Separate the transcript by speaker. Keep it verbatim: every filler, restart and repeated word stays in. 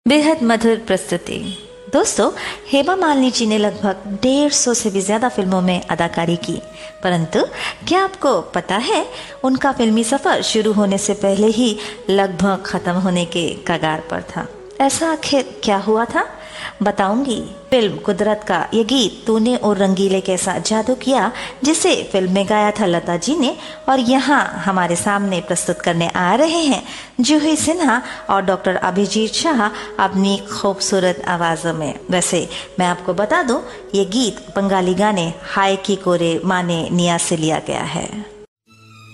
Speaker 1: बेहद मधुर प्रस्तुति। दोस्तों, हेमा मालिनी जी ने लगभग डेढ़ सौ से भी ज्यादा फिल्मों में अदाकारी की, परंतु क्या आपको पता है उनका फिल्मी सफर शुरू होने से पहले ही लगभग खत्म होने के कगार पर था। ऐसा आखिर क्या हुआ था, बताऊंगी। फिल्म कुदरत का ये गीत तूने और रंगीले कैसा जादू किया, जिसे फिल्म में गाया था लता जी ने, और यहाँ हमारे सामने प्रस्तुत करने आ रहे हैं जूही सिन्हा और डॉक्टर अभिजीत शाह अपनी खूबसूरत आवाजों में। वैसे मैं आपको बता दूं, ये गीत बंगाली गाने हाय की कोरे माने निया से लिया गया है।